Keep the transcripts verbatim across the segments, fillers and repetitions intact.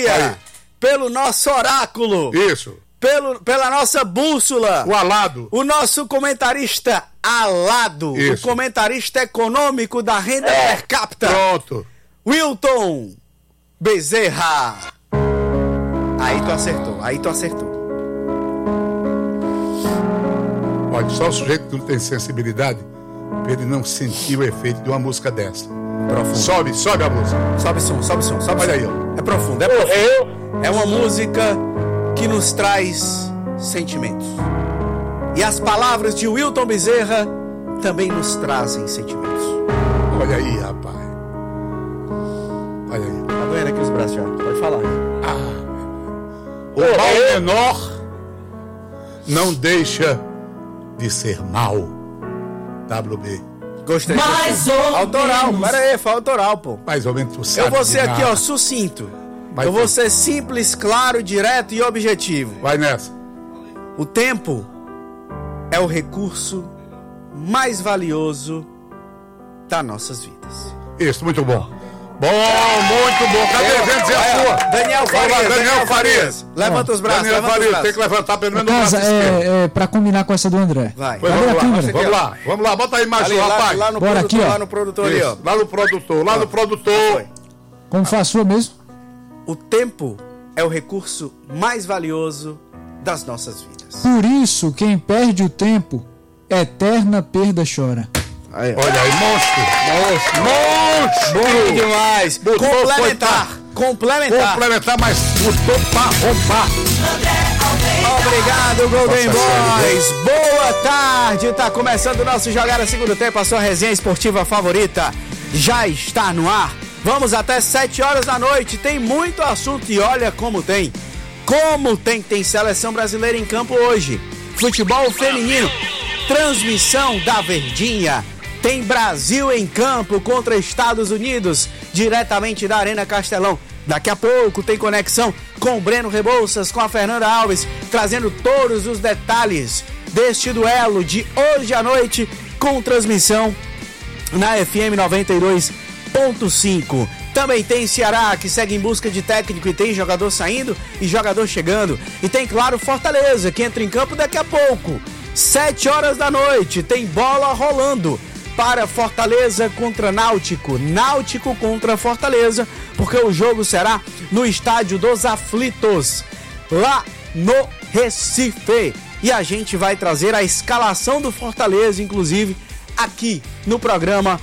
Faria. Aí. Pelo nosso oráculo. Isso. Pelo, pela nossa bússola. O alado. O nosso comentarista alado. Isso. O comentarista econômico da renda É. per capita. Pronto. Wilton Bezerra. Aí tu acertou, aí tu acertou. Olha, só o sujeito que não tem sensibilidade, pra ele não sentir o efeito de uma música dessa. Profundo. Sobe, sobe a música. Sobe som, sobe som, sobe Olha som. aí, ó. É profundo, é profundo. Eu? É uma música que nos traz sentimentos. E as palavras de Wilton Bezerra também nos trazem sentimentos. Olha aí, rapaz. Olha aí. Tá doendo aqui os braços já, pode falar. O mal menor não deixa de ser mal. W B. Gostei. Mais gostei. ou Autoral, menos. pera aí, foi autoral, pô. Mais ou menos tu sabe. Eu vou ser de aqui, nada. ó, sucinto. Vai Eu vou tu. ser simples, claro, direto e objetivo. Vai nessa. O tempo é o recurso mais valioso das nossas vidas. Isso, muito bom. Bom, muito bom. Cadê? Vem dizer a sua. Daniel Vai lá, Farias, Daniel Daniel Farias. Farias. Levanta os braços, Daniel levanta os Farias, braços. tem que levantar pelo menos o Casa, braço esquerdo. é, é, pra combinar com essa do André. Vai. Pois Cadê vamos a lá, câmera? vamos lá, vamos lá, bota a imagem Ali, do lá, rapaz. lá no Bora produtor, aqui, ó. lá no produtor ali, ó. Isso, lá no produtor, lá no produtor. Foi. Como faz a sua mesmo? O tempo é o recurso mais valioso das nossas vidas. Por isso, quem perde o tempo, eterna perda chora. Aí, ó. Olha aí, monstro. Monstro. Bom demais. Botou, Complementar. Complementar. Complementar, mas botou pra roubar. Obrigado, Golden Nossa Boys. Boa tarde. Tá começando o nosso Jogada Segundo Tempo. A sua resenha esportiva favorita já está no ar. Vamos até sete horas da noite. Tem muito assunto e olha como tem. Como tem. Tem seleção brasileira em campo hoje. Futebol feminino. Transmissão da Verdinha. Tem Brasil em campo contra Estados Unidos, diretamente da Arena Castelão. Daqui a pouco tem conexão com o Breno Rebouças, com a Fernanda Alves, trazendo todos os detalhes deste duelo de hoje à noite, com transmissão na F M noventa e dois ponto cinco. Também tem Ceará, que segue em busca de técnico e tem jogador saindo e jogador chegando. E tem, claro, Fortaleza, que entra em campo daqui a pouco. Sete horas da noite, tem bola rolando para Fortaleza contra Náutico. Náutico contra Fortaleza, porque o jogo será no Estádio dos Aflitos, lá no Recife. E a gente vai trazer a escalação do Fortaleza, inclusive, aqui no programa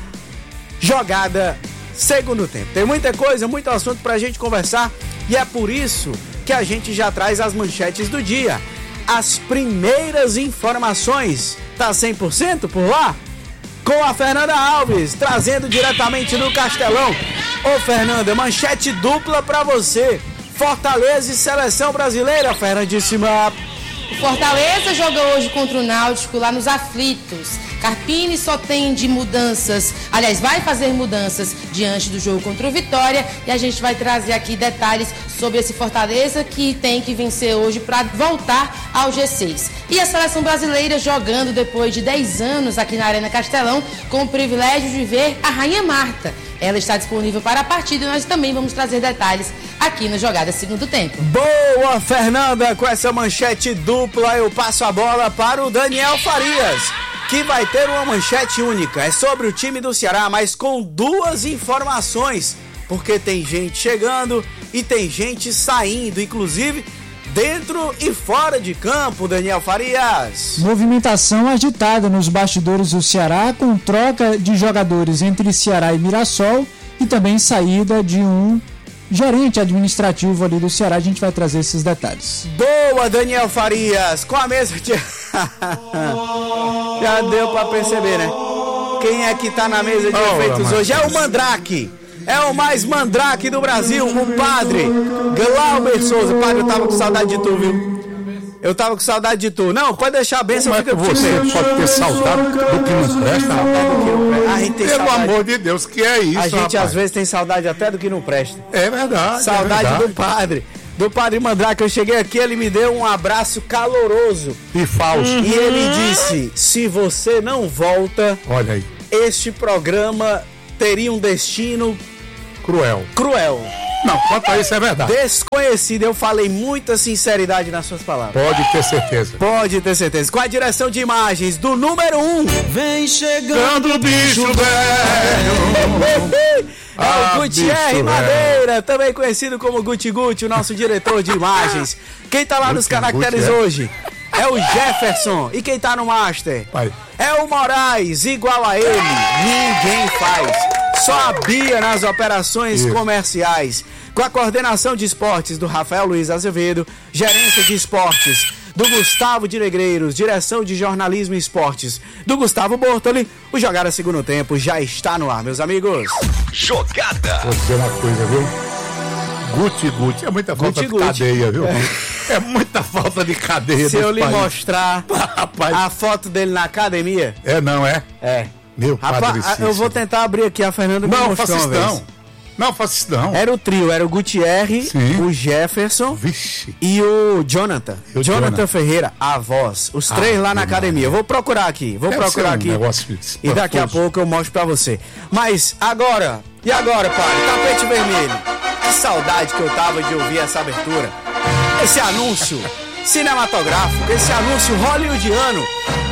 Jogada Segundo Tempo. Tem muita coisa, muito assunto pra gente conversar e é por isso que a gente já traz as manchetes do dia. As primeiras informações. Tá cem por cento por lá? Com a Fernanda Alves, trazendo diretamente do Castelão. Ô Fernanda, manchete dupla pra você. Fortaleza e Seleção Brasileira, Fernandíssima. O Fortaleza joga hoje contra o Náutico lá nos Aflitos. Carpini só tem de mudanças, aliás, vai fazer mudanças diante do jogo contra o Vitória e a gente vai trazer aqui detalhes sobre esse Fortaleza que tem que vencer hoje para voltar ao G seis. E a Seleção Brasileira jogando depois de dez anos aqui na Arena Castelão com o privilégio de ver a Rainha Marta. Ela está disponível para a partida e nós também vamos trazer detalhes aqui no Jogada Segundo Tempo. Boa, Fernanda, com essa manchete dupla eu passo a bola para o Daniel Farias, que vai ter uma manchete única. É sobre o time do Ceará, mas com duas informações, porque tem gente chegando e tem gente saindo, inclusive dentro e fora de campo, Daniel Farias. Movimentação agitada nos bastidores do Ceará, com troca de jogadores entre Ceará e Mirassol e também saída de um gerente administrativo ali do Ceará. A gente vai trazer esses detalhes. Boa, Daniel Farias, com a mesa de... Já deu pra perceber, né? Quem é que tá na mesa de Oh, efeitos hoje? É o Mandrake. É o mais mandrake do Brasil, o padre Glauber Souza. Padre, eu tava com saudade de tu, viu? Eu tava com saudade de tu. Não, pode deixar a bênção, Como é fica que você contigo. pode ter saudade do que não presta, rapaz? A gente tem Pelo saudade. amor de Deus, que é isso, A gente rapaz? às vezes tem saudade até do que não presta. É verdade, Saudade é verdade. do padre. Do padre Mandrake. Eu cheguei aqui, ele me deu um abraço caloroso. E falso. E ele disse, se você não volta, Olha aí, este programa teria um destino cruel. cruel. Não, quanto a isso é verdade. Desconhecido, eu falei muita sinceridade nas suas palavras. Pode ter certeza. Pode ter certeza. Com a direção de imagens do número um. Vem chegando o bicho velho. É Ah, o Gutierre bicho Madeira, velho. também conhecido como Guti Guti, o nosso diretor de imagens. Quem tá lá nos Guti caracteres Guti, é? hoje é o Jefferson. E quem tá no Master? Pai. É o Moraes, igual a ele. Ninguém faz. Só a Bia nas operações Isso. comerciais. Com a coordenação de esportes do Rafael Luiz Azevedo, gerência de esportes do Gustavo de Negreiros, direção de jornalismo e esportes do Gustavo Bortoli, o Jogada Segundo Tempo já está no ar, meus amigos. Jogada. Vou dizer uma coisa, viu? Guti Guti. É muita falta Guti de Guti. cadeia, viu? É, é muita falta de cadeia. Se nesse eu lhe país. mostrar Rapaz. a foto dele na academia, É, não é? é. Meu Padre Rapaz, Cícero. eu vou tentar abrir aqui, a Fernanda me Não, mostrou faça isso uma vez. não. Não, faça isso não. Era o trio, era o Gutierre, Sim. o Jefferson Vixe. e o Jonathan. E o Jonathan Jonathan. Ferreira, a voz. Os três Ah, lá na que academia. Eu vou procurar aqui, vou Deve procurar ser um aqui. negócio E daqui a espantoso. pouco eu mostro pra você. Mas agora, e agora, pai? Tapete vermelho. Que saudade que eu tava de ouvir essa abertura. Esse anúncio cinematográfico, esse anúncio hollywoodiano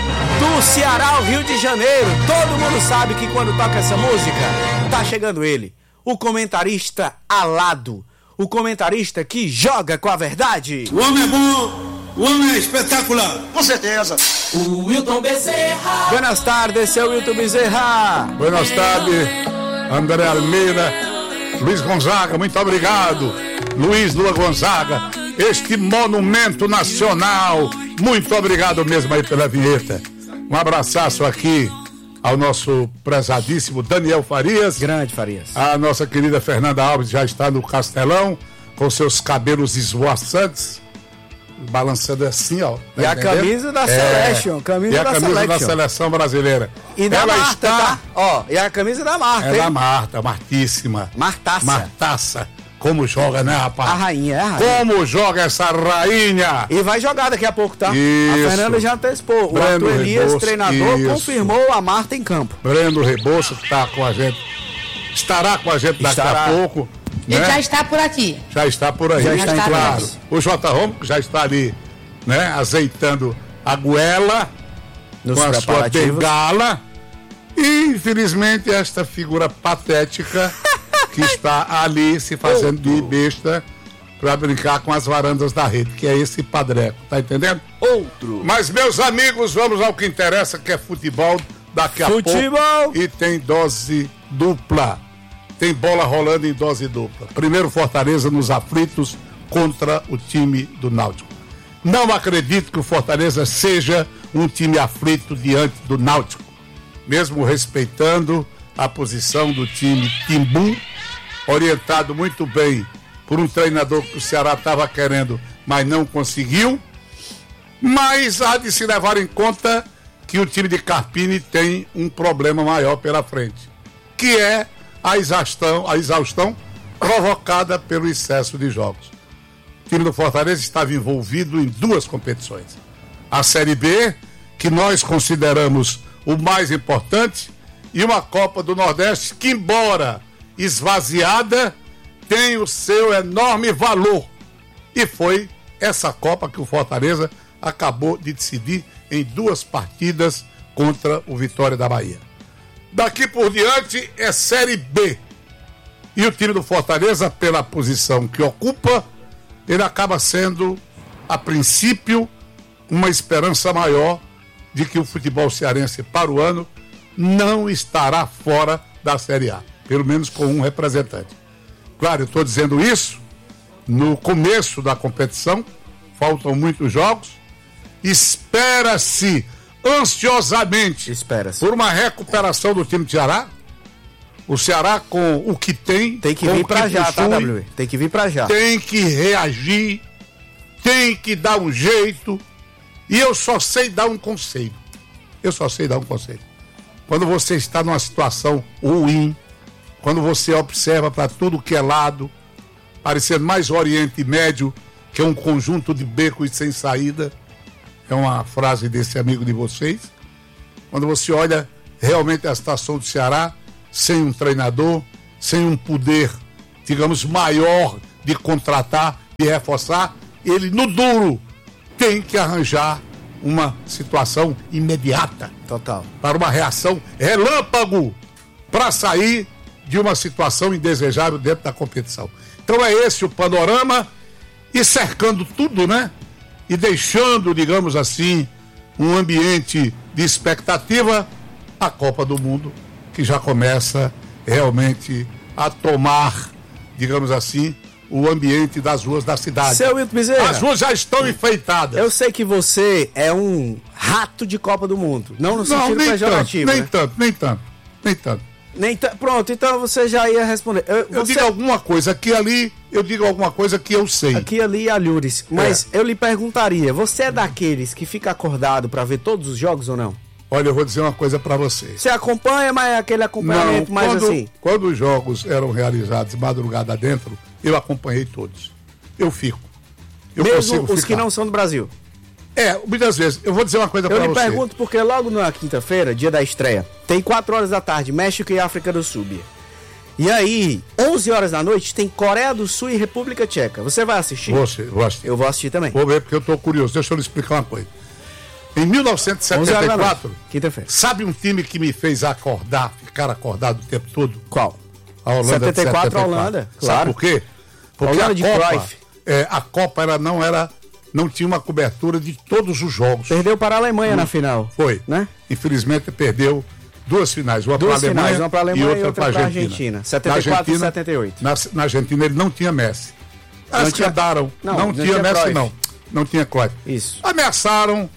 do Ceará ao Rio de Janeiro. Todo mundo sabe que quando toca essa música, tá chegando ele. O comentarista alado. O comentarista que joga com a verdade. O homem é bom, o homem é espetacular. Com certeza. O Wilton Bezerra. Buenas tardes, seu Wilton Bezerra. Buenas tardes, André Almeida, Luiz Gonzaga, muito obrigado. Luiz Lula Gonzaga, este monumento nacional. Muito obrigado mesmo aí pela vinheta. Um abraço aqui ao nosso prezadíssimo Daniel Farias. Grande Farias. A nossa querida Fernanda Alves já está no Castelão, com seus cabelos esvoaçantes, balançando assim, ó. E a camisa da Selection, camisa e a da camisa da Selection. Seleção Brasileira. E da Ela Marta, está... tá? Ó, e a camisa da Marta, É da hein? Marta, Martíssima. Martaça. Martaça. Como joga, né, rapaz? A rainha, é a rainha. Como joga essa rainha? E vai jogar daqui a pouco, tá? Isso. A Fernanda já antecipou. O Breno Arthur Elias, Rebouças, treinador, isso. confirmou a Marta em campo. Breno Rebouça, que está com a gente, estará com a gente daqui Estará. a pouco. Ele né? já está por aqui. Já está por aí. Já está em claro. place. O J. Romo já está ali, né, azeitando a goela Nos com a sua preparativos. bengala. E, infelizmente, esta figura patética que está ali se fazendo de besta para brincar com as varandas da rede, que é esse padreco, tá entendendo? Outro. Mas, meus amigos, vamos ao que interessa, que é futebol daqui a Futebol. pouco. E tem dose dupla. Tem bola rolando em dose dupla. Primeiro Fortaleza nos aflitos contra o time do Náutico. Não acredito que o Fortaleza seja um time aflito diante do Náutico. Mesmo respeitando a posição do time Timbu, orientado muito bem por um treinador que o Ceará estava querendo, mas não conseguiu. Mas há de se levar em conta que o time de Carpini tem um problema maior pela frente, que é a exaustão, a exaustão provocada pelo excesso de jogos. O time do Fortaleza estava envolvido em duas competições. A Série B, que nós consideramos o mais importante, e uma Copa do Nordeste que, embora esvaziada, tem o seu enorme valor. E foi essa Copa que o Fortaleza acabou de decidir em duas partidas contra o Vitória da Bahia. Daqui por diante é Série B. E o time do Fortaleza, pela posição que ocupa, ele acaba sendo, a princípio, uma esperança maior de que o futebol cearense para o ano não estará fora da Série A, pelo menos com um representante. Claro, eu estou dizendo isso no começo da competição, faltam muitos jogos, espera-se ansiosamente Espera-se. por uma recuperação do time do Ceará. O Ceará, com o que tem, Tem que com vir o pra já, tá, possui, W? Tem que vir pra já. tem que reagir, tem que dar um jeito, e eu só sei dar um conselho. Eu só sei dar um conselho. Quando você está numa situação ruim, quando você observa para tudo que é lado, parecendo mais Oriente Médio, que é um conjunto de becos sem saída, é uma frase desse amigo de vocês. Quando você olha realmente a situação do Ceará, sem um treinador, sem um poder digamos, maior de contratar, de reforçar, ele no duro tem que arranjar uma situação imediata. Total. Para uma reação relâmpago para sair de uma situação indesejável dentro da competição. Então é esse o panorama, e cercando tudo, né? E deixando, digamos assim, um ambiente de expectativa, a Copa do Mundo, que já começa realmente a tomar, digamos assim, o ambiente das ruas da cidade. Seu Wilton Bezerra, as ruas já estão enfeitadas. Eu sei que você é um rato de Copa do Mundo, não no Não, sentido nem pejorativo, tanto, nem né? tanto, nem tanto, nem tanto. Nem t... Pronto, então você já ia responder. Eu, Eu você... digo alguma coisa aqui e ali, eu digo alguma coisa que eu sei. Aqui, ali e alhures. Mas é. eu lhe perguntaria, você é daqueles que fica acordado pra ver todos os jogos ou não? Olha, eu vou dizer uma coisa pra você. Você acompanha, mas é aquele acompanhamento Não, mais quando, assim? Quando os jogos eram realizados de madrugada dentro, eu acompanhei todos. Eu fico. Eu Mesmo os ficar. que não são do Brasil? É, muitas vezes. Eu vou dizer uma coisa Eu pra lhe você. pergunto porque logo na quinta-feira, dia da estreia, tem quatro horas da tarde, México e África do Sul. E aí, onze horas da noite, tem Coreia do Sul e República Tcheca. Você vai assistir? Você, vou assistir. Eu vou assistir também. Vou ver porque eu tô curioso. Deixa eu lhe explicar uma coisa. Em mil novecentos e setenta e quatro, quinta-feira. Sabe um time que me fez acordar, ficar acordado o tempo todo? Qual? A Holanda setenta e quatro, de setenta e quatro. a Holanda, Sabe claro. por quê? Porque Holanda a de Copa, Cruyff. é, a Copa era, não era, não tinha uma cobertura de todos os jogos. Perdeu para a Alemanha na final. Foi, né? Infelizmente perdeu duas finais, uma para a Duas Alemanha, finais, uma para a Alemanha e outra, e outra para para a a Argentina. Argentina. setenta e quatro Na Argentina, e setenta e oito. Na, na Argentina ele não tinha Messi. Elas tinha- quedaram, não, não, não tinha, tinha Messi Cruyff. não, não tinha Cruyff. Isso. Ameaçaram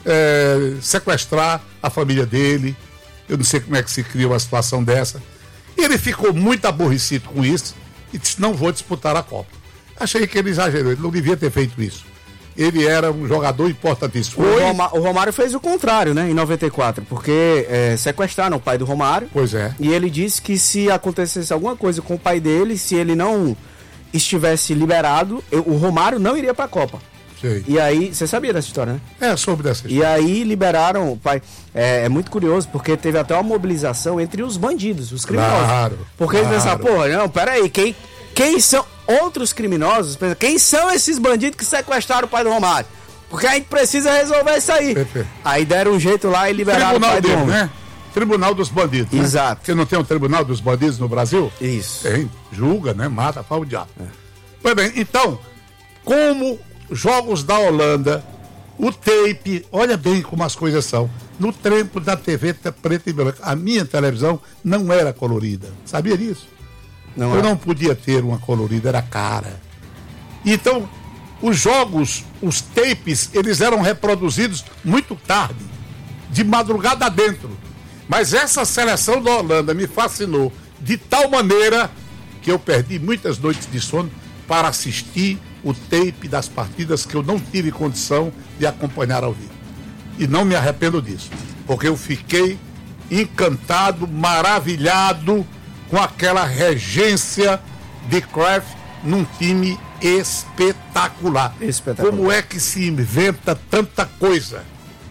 é, sequestrar a família dele. Eu não sei como é que se cria uma situação dessa. E ele ficou muito aborrecido com isso e disse: não vou disputar a Copa. Achei que ele exagerou, ele não devia ter feito isso. Ele era um jogador importantíssimo. O, Foi- Roma- o Romário fez o contrário, né? Em noventa e quatro, porque é, sequestraram o pai do Romário. Pois é. E ele disse que se acontecesse alguma coisa com o pai dele, se ele não estivesse liberado, eu- o Romário não iria pra Copa. Sei. E aí, você sabia dessa história, né? É, soube dessa história. E aí liberaram o pai. É, é muito curioso, porque teve até uma mobilização entre os bandidos, os criminosos. Claro, Porque eles pensaram, claro. porra, não, peraí, quem, quem são outros criminosos? Pensa, quem são esses bandidos que sequestraram o pai do Romário? Porque a gente precisa resolver isso aí. Perfeito. Aí deram um jeito lá e liberaram o Tribunal pai do dele, homem. né? Tribunal dos bandidos. né? Exato. Porque não tem um tribunal dos bandidos no Brasil? Isso. Tem, julga, né? Mata, faz o diabo. Pois bem, então, como jogos da Holanda, o tape, olha bem como as coisas são. No tempo da T V preta e branca, a minha televisão não era colorida. Sabia disso? Não Eu é? não podia ter uma colorida, era cara. Então, os jogos, os tapes, eles eram reproduzidos muito tarde, de madrugada dentro. Mas essa seleção da Holanda me fascinou de tal maneira que eu perdi muitas noites de sono para assistir o tape das partidas que eu não tive condição de acompanhar ao vivo. E não me arrependo disso, porque eu fiquei encantado, maravilhado com aquela regência de Cruyff num time espetacular. Espetacular. Como é que se inventa tanta coisa?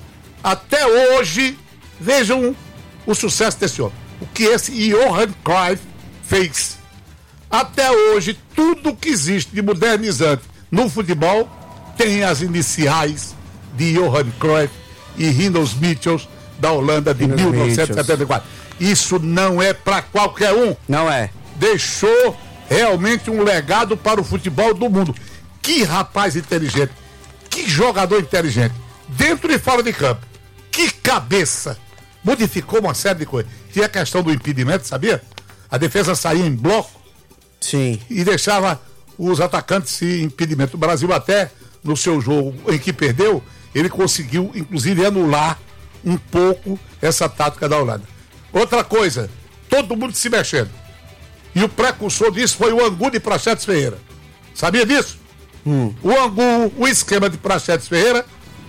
Até hoje, vejam o sucesso desse homem. O que esse Johan Cruyff fez. Até hoje, tudo que existe de modernizante no futebol tem as iniciais de Johan Cruyff e Rinus Michels da Holanda de Rinus mil novecentos e setenta e quatro. Isso não é para qualquer um. Não é. Deixou realmente um legado para o futebol do mundo. Que rapaz inteligente, que jogador inteligente, dentro e fora de campo. Que cabeça. Modificou uma série de coisas. Tinha a questão do impedimento, sabia? A defesa saía em bloco Sim. e deixava os atacantes em impedimento. O Brasil até, no seu jogo em que perdeu, ele conseguiu, inclusive, anular um pouco essa tática da Holanda. Outra coisa, todo mundo se mexendo. E o precursor disso foi o Angu de Praxedes Ferreira. Sabia disso? Hum. O Angu, o esquema de Praxedes Ferreira,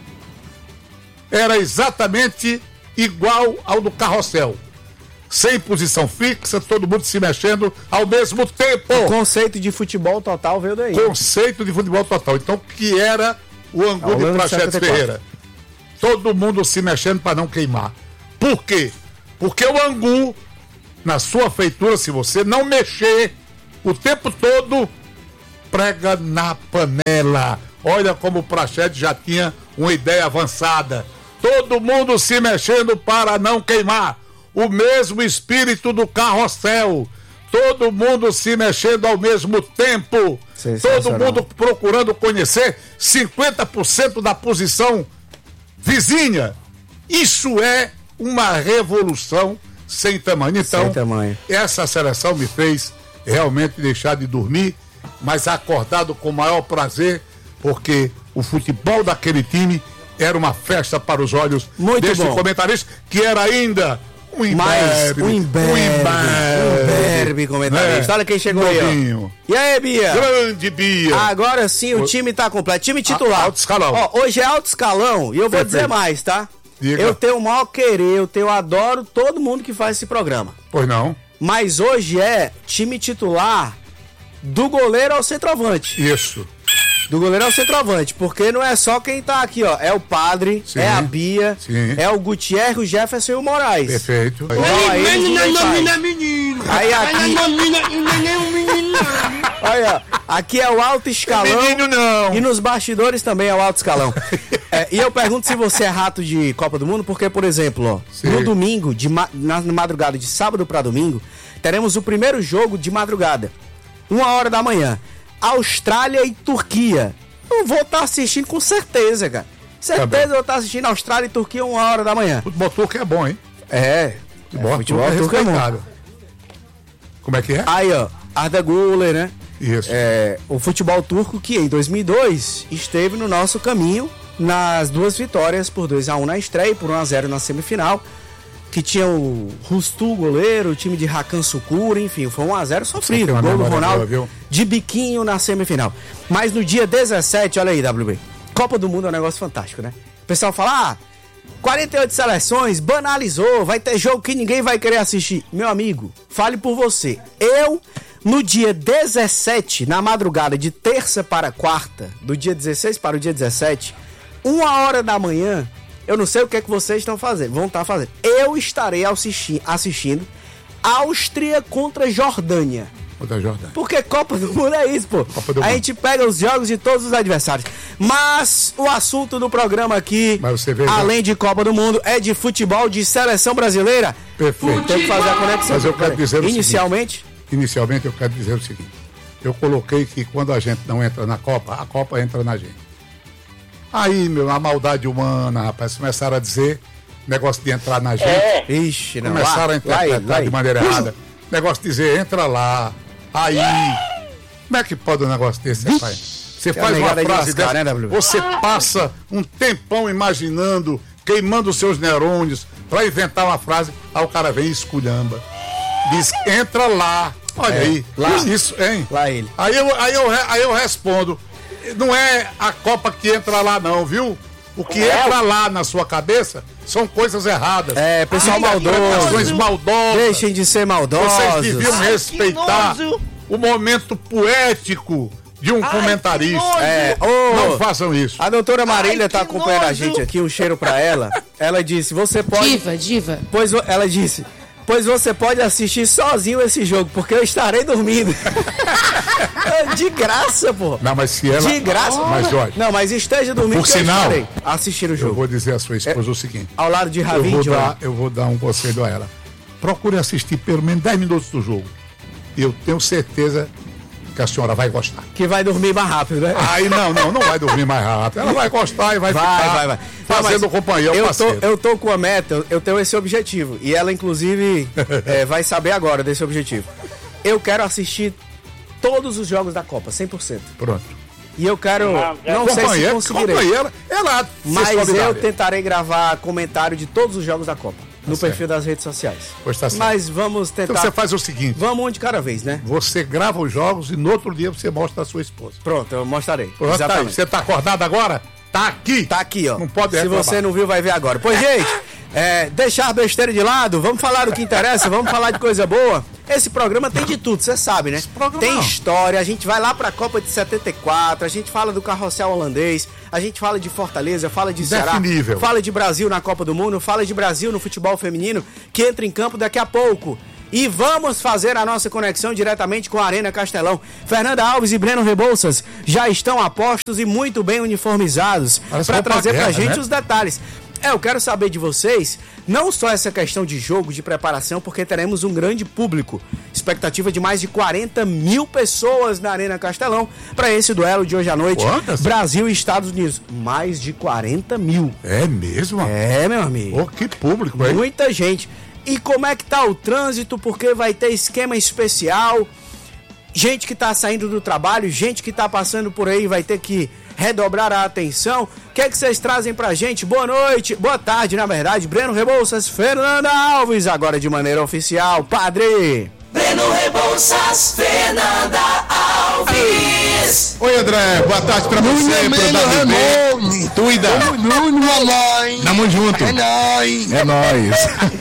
era exatamente igual ao do Carrossel. Sem posição fixa, todo mundo se mexendo ao mesmo tempo. O conceito de futebol total veio daí. Conceito de futebol total. Então, que era o Angu A de Holanda de Praxedes setenta e quatro. Ferreira? Todo mundo se mexendo para não queimar. Por quê? Porque o Angu, na sua feitura, se você não mexer, o tempo todo prega na panela. Olha como o Praxedes já tinha uma ideia avançada. Todo mundo se mexendo para não queimar. O mesmo espírito do carrossel. Todo mundo se mexendo ao mesmo tempo. Todo mundo procurando conhecer cinquenta por cento da posição vizinha. Isso é uma revolução sem tamanho. Então, sem tamanho. Essa seleção me fez realmente deixar de dormir, mas acordado com o maior prazer, porque o futebol daquele time era uma festa para os olhos Muito desse bom. comentarista, que era ainda um imberbe. Um imberbe. Um imberbe comentarista. Né? Olha quem chegou Novinho. aí, ó. E aí, Bia? Grande Bia. Agora sim o time tá completo. Time titular. Alto escalão. Ó, hoje é alto escalão e eu vou Perfeito. dizer mais, tá? Diga. Eu tenho o maior querer, eu tenho, eu adoro todo mundo que faz esse programa. Pois não. Mas hoje é time titular do goleiro ao centroavante. Isso. Do goleiro ao centroavante, porque não é só quem tá aqui, ó. É o Padre, Sim. é a Bia, Sim. é o Gutierrez, o Jefferson e o Moraes. Perfeito. Igual a eles, ninguém faz. Aí aqui, olha, aqui é o alto escalão. Menino não. E nos bastidores também é o alto escalão. É, e eu pergunto se você é rato de Copa do Mundo, porque, por exemplo, ó, Sim. no domingo, de ma- na madrugada de sábado para domingo, teremos o primeiro jogo de madrugada, uma hora da manhã. Austrália e Turquia. Eu vou estar assistindo com certeza, cara. Certeza Tá eu vou estar assistindo Austrália e Turquia uma hora da manhã. Futebol turco é bom, hein? É. Futebol, é, futebol turco é turco é bom. respeitado. Como é que é? Aí, ó, Arda Güler, né? Isso. É, o futebol turco que em dois mil e dois esteve no nosso caminho nas duas vitórias por dois a um na estreia e por um a zero na semifinal, que tinha o Rustu, goleiro, o time de Hakan Şükür, enfim, foi um a zero sofrido, tem uma gol do memória Ronaldo boa, viu? de biquinho na semifinal. Mas no dia dezessete, olha aí, W B, Copa do Mundo é um negócio fantástico, né? O pessoal fala, ah, quarenta e oito seleções, banalizou, vai ter jogo que ninguém vai querer assistir. Meu amigo, fale por você. Eu, no dia dezessete, na madrugada de terça para quarta, do dia dezesseis para o dia dezessete, uma hora da manhã, eu não sei o que é que vocês estão fazendo, vão estar fazendo. Eu estarei assisti- assistindo Áustria contra Jordânia. Outra Jordânia. Porque Copa do Mundo é isso, pô. Copa do A Mundo. gente pega os jogos de todos os adversários. Mas o assunto do programa aqui, Mas você vê, além de Copa do Mundo, é de futebol de seleção brasileira. Perfeito. Tem que fazer a conexão. Mas eu quero dizer o Inicialmente, Inicialmente eu quero dizer o seguinte. Eu coloquei que quando a gente não entra na Copa, a Copa entra na gente. Aí, meu, a maldade humana, rapaz, começaram a dizer negócio de entrar na gente. ixi, não. Começaram lá, a interpretar lá, lá, de maneira errada. Negócio de dizer, entra lá. Aí. Como é que pode um negócio desse, rapaz? Você faz uma negada de frase lascar, dessa, né, W? você passa um tempão imaginando, queimando os seus neurônios pra inventar uma frase, aí o cara vem e esculhamba. Diz, entra lá. Olha É, aí. lá. Isso, hein? Lá ele. Aí eu, aí, eu, re- aí eu respondo, não é a Copa que entra lá não, viu? O que entra lá na sua cabeça são coisas erradas. É, pessoal Interpretações maldoso. maldosas. Deixem de ser maldosos. Vocês deviam respeitar o momento poético de um comentarista. É, ô, Não façam isso. a doutora Marília tá acompanhando a gente aqui, um cheiro pra ela. Ela disse, você pode... Diva, diva. Pois vo- ela disse, pois você pode assistir sozinho esse jogo, porque eu estarei dormindo. De graça, pô. Não, mas se ela... De graça. Mas, Jorge, Não, mas esteja dormindo Por que eu sinal, estarei assistindo o eu jogo. vou dizer à sua esposa o seguinte. Ao lado de Eu Ravin, vou, Johnny. dar, eu vou dar um conselho a ela. Procure assistir pelo menos dez minutos do jogo. E eu tenho certeza que a senhora vai gostar. Que vai dormir mais rápido, né? Aí não, não, não vai dormir mais rápido. Ela vai gostar e vai, Vai, ficar vai, vai. fazendo Não, mas companhia ao eu tô, parceiro. eu tô com a meta, eu- eu tenho esse objetivo. E ela, inclusive, é, vai saber agora desse objetivo. Eu quero assistir todos os jogos da Copa, cem por cento. Pronto. E eu quero, não sei se Companheira, conseguirei, companheira, ela mas fez eu solidária. tentarei gravar comentário de todos os jogos da Copa, no certo. perfil das redes sociais. Pois tá certo. Mas vamos Então tentar, você faz o seguinte, vamos um de cada vez, né? você grava os jogos e no outro dia você mostra a sua esposa. Pronto, eu mostrarei. Pronto, tá aí. Você tá acordado agora? Tá aqui. Tá aqui, ó. Não pode Se reclamar. você não viu, vai ver agora. Pois, gente, é, deixar a besteira de lado, vamos falar do que interessa, vamos falar de coisa boa. Esse programa tem de tudo, você sabe, né? programa Tem não. história, a gente vai lá pra Copa de setenta e quatro, a gente fala do carrossel holandês, a gente fala de Fortaleza, fala de Ceará, Definível. fala de Brasil na Copa do Mundo, fala de Brasil no futebol feminino, que entra em campo daqui a pouco. E vamos fazer a nossa conexão diretamente com a Arena Castelão. Fernanda Alves e Breno Rebouças já estão a postos e muito bem uniformizados para trazer para a gente, né, os detalhes. É, eu quero saber de vocês, não só essa questão de jogo, de preparação, porque teremos um grande público. Expectativa de mais de quarenta mil pessoas na Arena Castelão para esse duelo de hoje à noite. Quantas? Brasil e Estados Unidos. Mais de quarenta mil. É mesmo? É, meu amigo. Oh, que público, hein? Muita gente. E como é que tá o trânsito? Porque vai ter esquema especial. Gente que tá saindo do trabalho, gente que tá passando por aí vai ter que redobrar a atenção. O que é que vocês trazem pra gente? Boa noite, boa tarde, na verdade. Breno Rebouças, Fernanda Alves, agora de maneira oficial. Padre! Breno Rebouças, Fernanda Alves. Oi, André, boa tarde pra você, pro W B. Tuida. Tamo junto. É nóis. É nóis.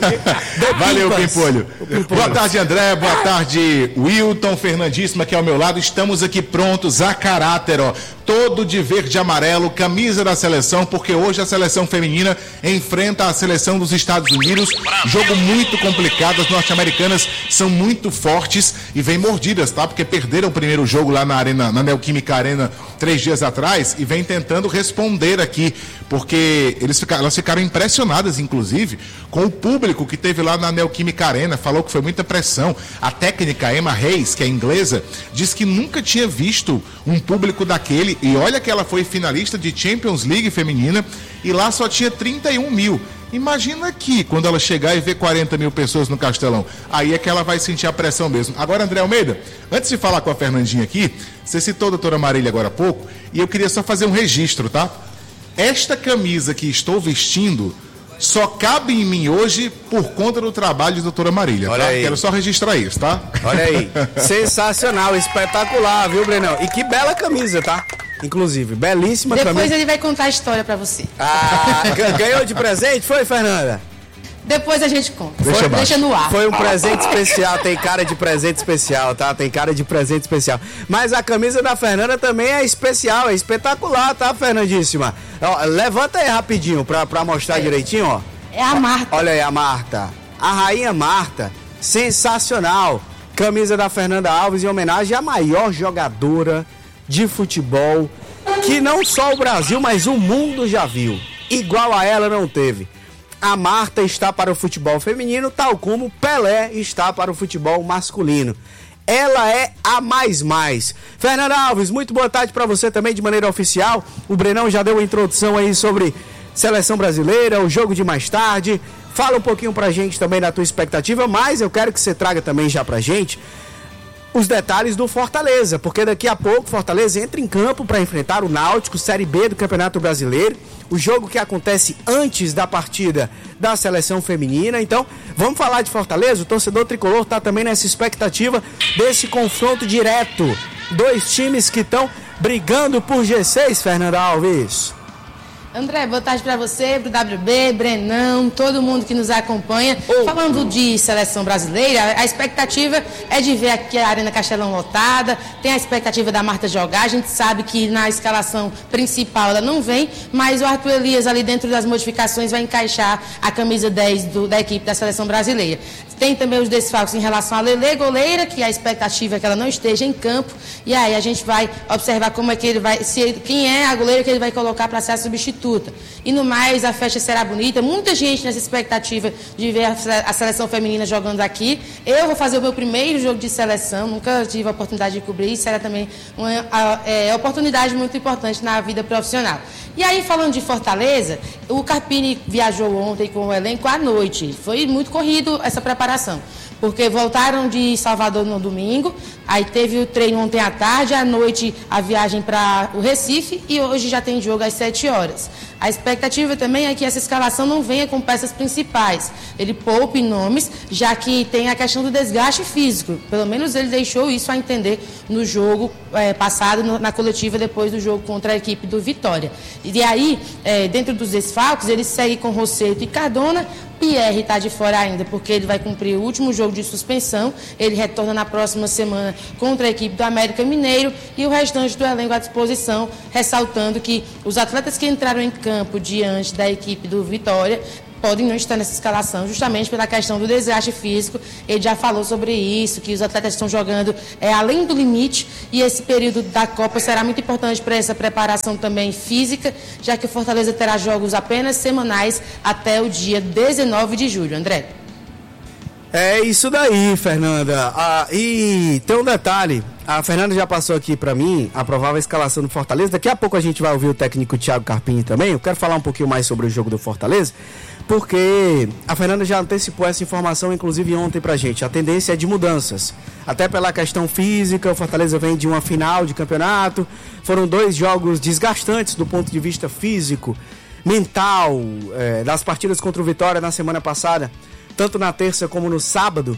Valeu, Pimpolho. Boa tarde, André. Boa tarde, Wilton, Fernandíssima, que é ao meu lado. Estamos aqui prontos a caráter, ó. Todo de verde e amarelo, camisa da seleção, porque hoje a seleção feminina enfrenta a seleção dos Estados Unidos. Jogo muito complicado, as norte-americanas são muito fortes e vem mordidas, tá? Porque perderam o primeiro jogo lá na Arena, na Neoquímica Arena, três dias atrás, e vem tentando responder aqui, porque eles ficaram, elas ficaram impressionadas, inclusive, com o público que teve lá na Neoquímica Arena. Falou que foi muita pressão. A técnica Emma Reis, que é inglesa, diz que nunca tinha visto um público daquele. E olha que ela foi finalista de Champions League feminina e lá só tinha trinta e um mil. Imagina aqui, quando ela chegar e ver quarenta mil pessoas no Castelão. Aí é que ela vai sentir a pressão mesmo. Agora, André Almeida, antes de falar com a Fernandinha aqui, você citou a doutora Marília agora há pouco, e eu queria só fazer um registro, tá? Esta camisa que estou vestindo só cabe em mim hoje por conta do trabalho de doutora Marília, Olha tá? aí. Quero só registrar isso, tá? Olha aí, sensacional, espetacular, viu, Brenão? E que bela camisa, tá? Inclusive, belíssima Depois camisa. ele vai contar a história pra você. Ah, ganhou de presente? Foi, Fernanda? Depois a gente conta. Deixa Foi, abaixo. deixa no ar. Foi um presente especial, tem cara de presente especial, tá? Tem cara de presente especial. Mas a camisa da Fernanda também é especial, é espetacular, tá, Fernandíssima? Ó, levanta aí rapidinho pra, pra mostrar direitinho, ó. É a Marta. Olha aí a Marta. A rainha Marta, sensacional. Camisa da Fernanda Alves em homenagem à maior jogadora de futebol que não só o Brasil, mas o mundo já viu. Igual a ela não teve. A Marta está para o futebol feminino, tal como Pelé está para o futebol masculino. Ela é a mais mais. Fernanda Alves, muito boa tarde para você também de maneira oficial. O Brenão já deu uma introdução aí sobre seleção brasileira, o jogo de mais tarde. Fala um pouquinho pra gente também da tua expectativa, mas eu quero que você traga também já pra gente os detalhes do Fortaleza, porque daqui a pouco Fortaleza entra em campo para enfrentar o Náutico, Série B do Campeonato Brasileiro, o jogo que acontece antes da partida da seleção feminina. Então, vamos falar de Fortaleza. O torcedor tricolor está também nessa expectativa desse confronto direto. Dois times que estão brigando por G seis, Fernanda Alves. André, boa tarde pra você, pro W B, Brenão, todo mundo que nos acompanha. Oh. Falando de seleção brasileira, a expectativa é de ver aqui a Arena Castelão lotada, tem a expectativa da Marta jogar, a gente sabe que na escalação principal ela não vem, mas o Arthur Elias ali dentro das modificações vai encaixar a camisa dez do, da equipe da seleção brasileira. Tem também os desfalques em relação a Lelê, goleira, que a expectativa é que ela não esteja em campo, e aí a gente vai observar como é que ele vai, se, quem é a goleira que ele vai colocar para ser a substituta. E no mais, a festa será bonita, muita gente nessa expectativa de ver a seleção feminina jogando aqui. Eu vou fazer o meu primeiro jogo de seleção, nunca tive a oportunidade de cobrir, isso era também uma é, oportunidade muito importante na vida profissional. E aí, falando de Fortaleza, o Carpini viajou ontem com o elenco à noite, foi muito corrido essa preparação, porque voltaram de Salvador no domingo, aí teve o treino ontem à tarde, à noite a viagem para o Recife e hoje já tem jogo às sete horas. A expectativa também é que essa escalação não venha com peças principais, ele poupe nomes, já que tem a questão do desgaste físico, pelo menos ele deixou isso a entender no jogo é, passado, no, na coletiva depois do jogo contra a equipe do Vitória. E aí, é, dentro dos desfalques, ele segue com Rosseto e Cardona. Pierre está de fora ainda, porque ele vai cumprir o último jogo de suspensão. Ele retorna na próxima semana contra a equipe do América Mineiro e o restante do elenco à disposição, ressaltando que os atletas que entraram em campo diante da equipe do Vitória podem não estar nessa escalação, justamente pela questão do desgaste físico. Ele já falou sobre isso, que os atletas estão jogando é, além do limite, e esse período da Copa será muito importante para essa preparação também física, já que o Fortaleza terá jogos apenas semanais até o dia dezenove de julho. André? É isso daí, Fernanda. Ah, e tem um detalhe, a Fernanda já passou aqui pra mim a provável escalação do Fortaleza. Daqui a pouco a gente vai ouvir o técnico Thiago Carpini também. Eu quero falar um pouquinho mais sobre o jogo do Fortaleza, porque a Fernanda já antecipou essa informação, inclusive ontem pra gente. A tendência é de mudanças, até pela questão física. O Fortaleza vem de uma final de campeonato, foram dois jogos desgastantes do ponto de vista físico, mental, é, das partidas contra o Vitória na semana passada, tanto na terça como no sábado,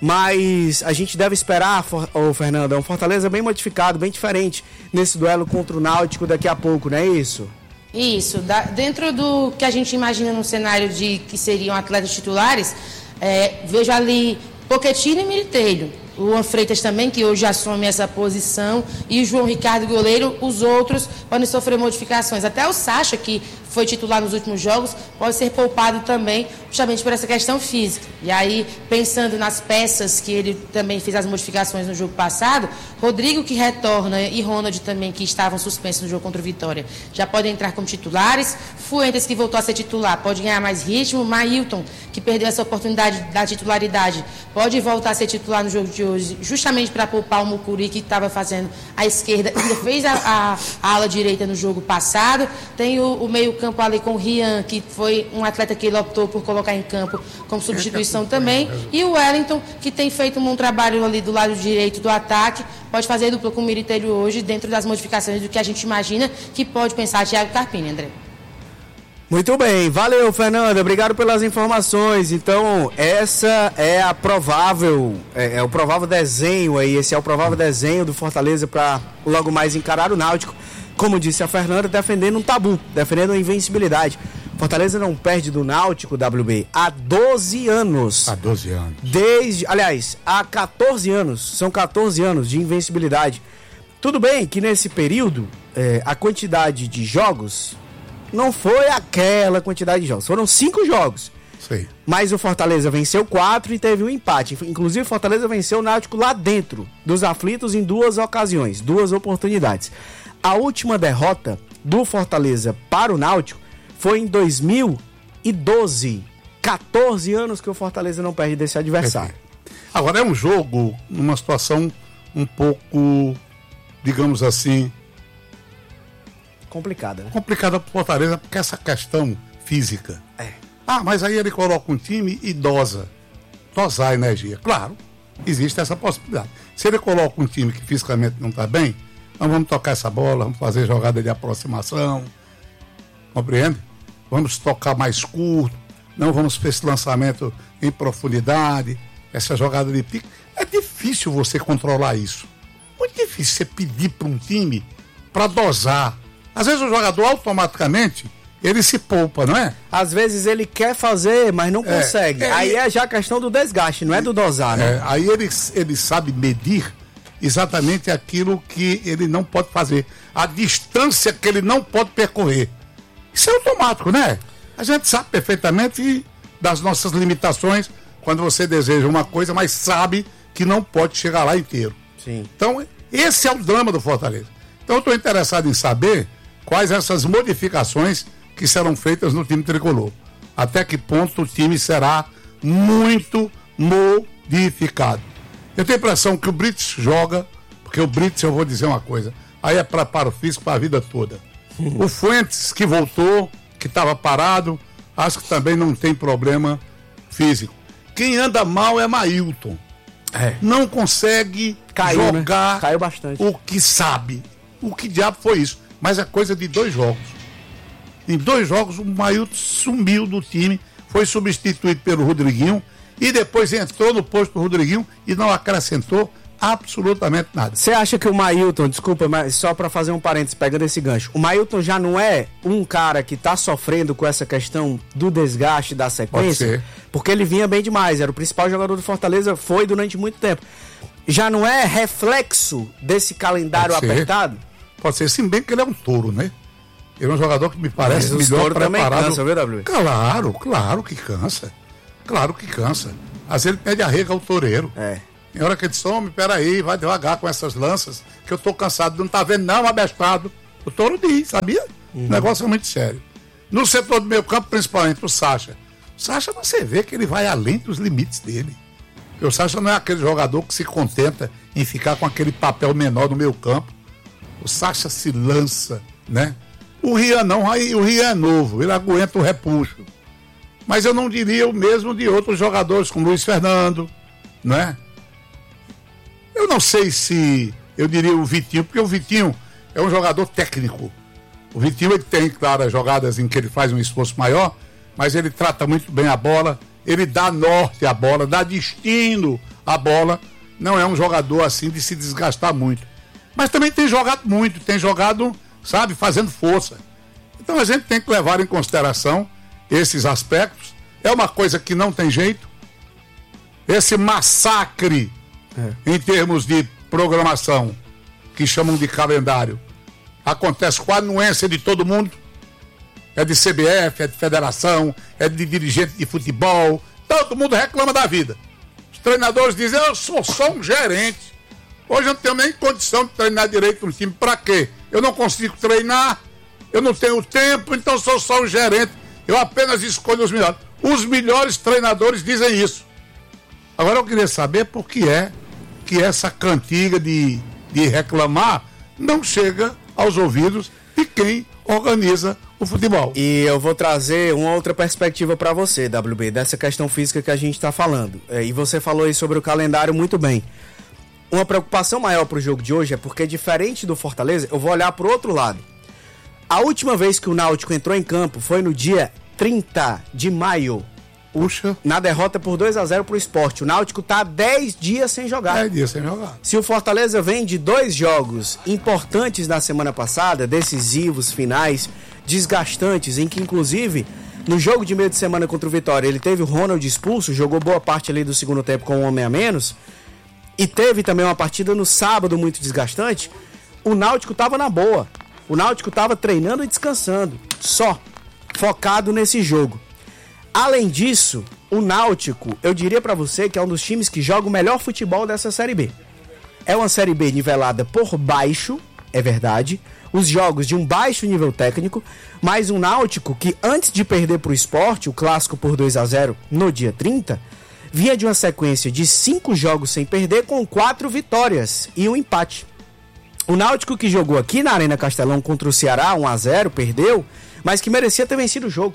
mas a gente deve esperar, oh, Fernanda, um Fortaleza bem modificado, bem diferente nesse duelo contra o Náutico daqui a pouco, não é isso? Isso, da, dentro do que a gente imagina no cenário de que seriam atletas titulares, é, vejo ali Pochettino e Militelho, o Luan Freitas também, que hoje assume essa posição, e o João Ricardo, goleiro. Os outros podem sofrer modificações. Até o Sacha, que foi titular nos últimos jogos, pode ser poupado também, justamente por essa questão física. E aí, pensando nas peças que ele também fez as modificações no jogo passado, Rodrigo, que retorna, e Ronald também, que estavam suspensos no jogo contra o Vitória, já podem entrar como titulares. Fuentes, que voltou a ser titular, pode ganhar mais ritmo. Mailton, que perdeu essa oportunidade da titularidade, pode voltar a ser titular no jogo de hoje, justamente para poupar o Mucuri, que estava fazendo a esquerda, ainda fez a, a, a ala direita no jogo passado. Tem o, o meio campo ali com o Rian, que foi um atleta que ele optou por colocar em campo como substituição também, e o Wellington, que tem feito um bom trabalho ali do lado direito do ataque, pode fazer dupla com o Militelho hoje, dentro das modificações do que a gente imagina que pode pensar Thiago Carpini, André. Muito bem, valeu, Fernanda, obrigado pelas informações. Então, essa é a provável, é, é o provável desenho aí, esse é o provável desenho do Fortaleza para logo mais encarar o Náutico, como disse a Fernanda, defendendo um tabu, defendendo a invencibilidade. Fortaleza não perde do Náutico, W B, há doze anos. Há doze anos. Desde, aliás, há catorze anos, são catorze anos de invencibilidade. Tudo bem que nesse período, é, a quantidade de jogos não foi aquela quantidade de jogos, foram cinco jogos. Sim. Mas o Fortaleza venceu quatro e teve um empate. Inclusive o Fortaleza venceu o Náutico lá dentro dos aflitos em duas ocasiões, duas oportunidades. A última derrota do Fortaleza para o Náutico foi em dois mil e doze. catorze anos que o Fortaleza não perde desse adversário. Agora é um jogo numa situação um pouco, digamos assim, complicada, né? Complicada para o Fortaleza, porque essa questão física. É. Ah, mas aí ele coloca um time e dosa. Dosar a energia. Claro, existe essa possibilidade. Se ele coloca um time que fisicamente não está bem, nós vamos tocar essa bola, vamos fazer jogada de aproximação. Compreende? Vamos tocar mais curto, não vamos fazer esse lançamento em profundidade, essa jogada de pique. É difícil você controlar isso. Muito difícil você pedir para um time para dosar. Às vezes o jogador automaticamente ele se poupa, não é? Às vezes ele quer fazer, mas não É, consegue. é, Aí e- é já a questão do desgaste, não é do dosar, né? É, aí ele, ele sabe medir exatamente aquilo que ele não pode fazer, a distância que ele não pode percorrer. Isso é automático, né? A gente sabe perfeitamente das nossas limitações quando você deseja uma coisa, mas sabe que não pode chegar lá inteiro. Sim. Então, esse é o drama do Fortaleza. Então, eu estou interessado em saber quais essas modificações que serão feitas no time tricolor. Até que ponto o time será muito modificado. Eu tenho a impressão que o Brits joga, porque o Brits, eu vou dizer uma coisa, aí é preparo físico para a vida toda. O Fuentes, que voltou, que estava parado, acho que também não tem problema físico. Quem anda mal é Mailton. É. Não consegue Caiu, jogar né? Caiu bastante. o que sabe. O que diabo foi isso? Mas é coisa de dois jogos. Em dois jogos, o Mailton sumiu do time, foi substituído pelo Rodriguinho e depois entrou no posto do Rodriguinho e não acrescentou absolutamente nada. Você acha que o Mailton, desculpa, mas só pra fazer um parênteses, pegando esse gancho, o Mailton já não é um cara que tá sofrendo com essa questão do desgaste da sequência? Pode ser. Porque ele vinha bem demais, era o principal jogador do Fortaleza, foi durante muito tempo. Já não é reflexo desse calendário Pode ser. apertado? Pode ser, sim, bem que ele é um touro, né? Ele é um jogador que me parece Mas melhor preparado. Também cansa, viu, W? Claro, claro que cansa. Claro que cansa. Às vezes ele pede arrega ao toureiro. É. Tem hora que ele diz, homem, peraí, vai devagar com essas lanças, que eu tô cansado, não tá vendo não, abestado. O touro diz, sabia? Uhum. O negócio é muito sério. No setor do meio campo, principalmente o Sacha. O Sacha, você vê que ele vai além dos limites dele. Porque o Sacha não é aquele jogador que se contenta em ficar com aquele papel menor no meio campo. O Sacha se lança, né? O Rian não, o Rian é novo, ele aguenta o repuxo. Mas eu não diria o mesmo de outros jogadores, como Luiz Fernando, né? Eu não sei se eu diria o Vitinho, porque o Vitinho é um jogador técnico. O Vitinho, ele tem, claro, as jogadas em que ele faz um esforço maior, mas ele trata muito bem a bola, ele dá norte à bola, dá destino à bola. Não é um jogador assim de se desgastar muito. Mas também tem jogado muito, tem jogado, sabe, fazendo força. Então a gente tem que levar em consideração esses aspectos. É uma coisa que não tem jeito. Esse massacre é. em termos de programação, que chamam de calendário, acontece com a anuência de todo mundo. É de C B F, é de federação, é de dirigente de futebol. Todo mundo reclama da vida. Os treinadores dizem, eu sou só um gerente. Hoje eu não tenho nem condição de treinar direito no time. Pra quê? Eu não consigo treinar, eu não tenho tempo, então sou só um gerente. Eu apenas escolho os melhores. Os melhores treinadores dizem isso. Agora eu queria saber por que é que essa cantiga de, de reclamar não chega aos ouvidos de quem organiza o futebol. E eu vou trazer uma outra perspectiva para você, W B, dessa questão física que a gente está falando. É, e você falou aí sobre o calendário muito bem. Uma preocupação maior para o jogo de hoje é porque, diferente do Fortaleza, eu vou olhar para o outro lado. A última vez que o Náutico entrou em campo foi no dia trinta de maio. Puxa. Na derrota por dois a zero pro Sport. O Náutico tá dez dias sem jogar. dez dias sem jogar. Se o Fortaleza vem de dois jogos importantes na semana passada, decisivos, finais, desgastantes, em que inclusive no jogo de meio de semana contra o Vitória ele teve o Ronald expulso, jogou boa parte ali do segundo tempo com um homem a menos, e teve também uma partida no sábado muito desgastante, o Náutico tava na boa. O Náutico tava treinando e descansando, só, focado nesse jogo. Além disso, o Náutico, eu diria pra você que é um dos times que joga o melhor futebol dessa Série B. É uma Série B nivelada por baixo, é verdade, os jogos de um baixo nível técnico, mas um Náutico que antes de perder pro Sport, o clássico por dois a zero no dia trinta, vinha de uma sequência de cinco jogos sem perder com quatro vitórias e um empate. O Náutico que jogou aqui na Arena Castelão contra o Ceará, um a zero, perdeu, mas que merecia ter vencido o jogo.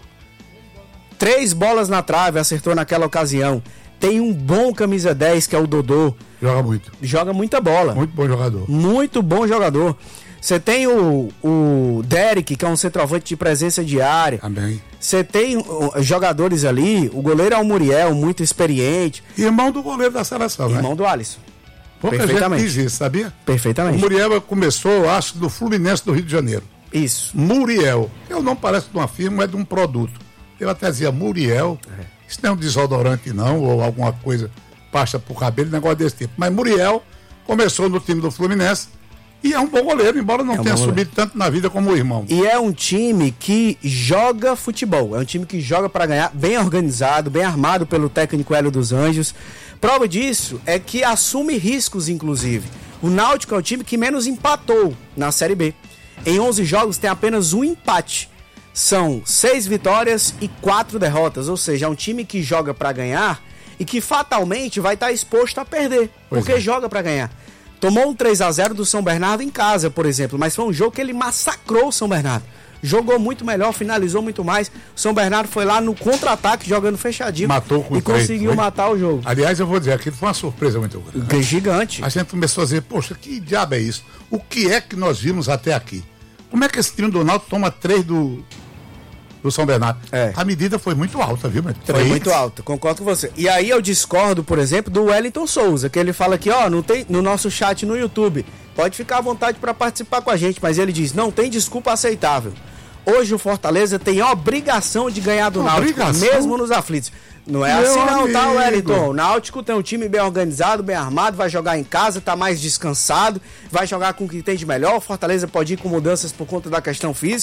Três bolas na trave, acertou naquela ocasião. Tem um bom camisa dez, que é o Dodô. Joga muito. Joga muita bola. Muito bom jogador. Muito bom jogador. Você tem o, o Derek, que é um centroavante de presença diária. Também. Você tem uh, jogadores ali. O goleiro é o Muriel, muito experiente. Irmão do goleiro da seleção, Irmão né? do Alisson. Pouca Perfeitamente. gente diz isso, sabia? Perfeitamente. O Muriel começou, eu acho, do Fluminense do Rio de Janeiro. Isso. Muriel. Eu não parece de uma firma, é de um produto. Eu até dizia, Muriel, é. Isso não é um desodorante não, ou alguma coisa, pasta pro cabelo, negócio desse tipo. Mas Muriel começou no time do Fluminense e é um bom goleiro, embora não é um tenha subido tanto na vida como o irmão. E é um time que joga futebol, é um time que joga para ganhar, bem organizado, bem armado pelo técnico Hélio dos Anjos. Prova disso é que assume riscos, inclusive. O Náutico é o time que menos empatou na Série B. Em onze jogos tem apenas um empate. São seis vitórias e quatro derrotas, ou seja, é um time que joga para ganhar e que fatalmente vai estar exposto a perder, pois porque é. joga para ganhar. Tomou um três a zero do São Bernardo em casa, por exemplo, mas foi um jogo que ele massacrou o São Bernardo. Jogou muito melhor, finalizou muito mais. O São Bernardo foi lá no contra-ataque, jogando fechadinho. Matou com e três, conseguiu foi? matar o jogo. Aliás, eu vou dizer, aquilo foi uma surpresa muito grande. Que gigante. A gente começou a dizer, poxa, que diabo é isso? O que é que nós vimos até aqui? Como é que esse time do Náutico toma três do... do São Bernardo? É. A medida foi muito alta, viu? Mas foi muito alta, concordo com você. E aí eu discordo, por exemplo, do Wellington Souza, que ele fala aqui, ó, não tem no nosso chat no YouTube, pode ficar à vontade para participar com a gente, mas ele diz, não tem desculpa aceitável. Hoje o Fortaleza tem a obrigação de ganhar do Náutico, mesmo nos aflitos. Não é Meu assim não, amigo. Tá, Wellington? O Náutico tem um time bem organizado, bem armado, vai jogar em casa, tá mais descansado, vai jogar com o que tem de melhor. O Fortaleza pode ir com mudanças por conta da questão física,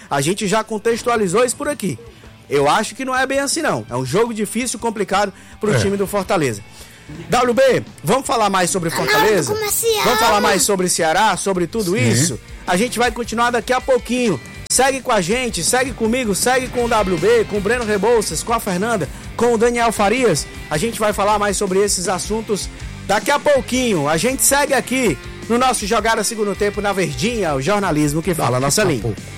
A gente já contextualizou isso por aqui. Eu acho que não é bem assim, não. É um jogo difícil, complicado pro é. time do Fortaleza. W B, vamos falar mais sobre Fortaleza? Vamos falar mais sobre Ceará, sobre tudo Sim. isso? A gente vai continuar daqui a pouquinho. Segue com a gente, segue comigo, segue com o W B, com o Breno Rebouças, com a Fernanda, com o Daniel Farias. A gente vai falar mais sobre esses assuntos daqui a pouquinho. A gente segue aqui no nosso Jogada Segundo Tempo na Verdinha, o jornalismo que fala a nossa língua.